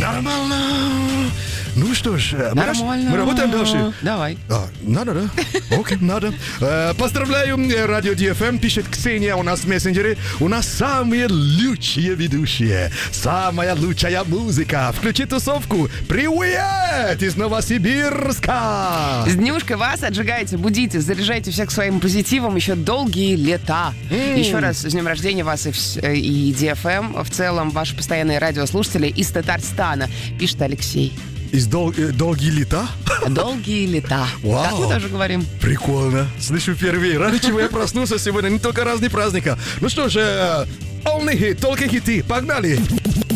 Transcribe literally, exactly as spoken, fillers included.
Нормально. Ну что ж, мы, Нормально. мы работаем дальше. Давай. А, надо, да? Окей, надо. Э, поздравляю, э, Радио Ди Эф Эм, пишет Ксения у нас в мессенджере. У нас самые лучшие ведущие. Самая лучшая музыка. Включи тусовку. Привет из Новосибирска. С днюшкой вас отжигайте, будите, заряжайте всех своим позитивом еще долгие лета. Mm. Еще раз с днем рождения вас и, вс- и Ди Эф Эм. В целом, ваши постоянные радиослушатели из Татарстана, пишет Алексей. Из дол- э, долгие лета? Долгие лета. Вау. Так мы тоже говорим. Прикольно. Слышу впервые. Ради чего я проснулся сегодня. Не только разные праздника. Ну что же, э, полный хит, только хиты. Погнали.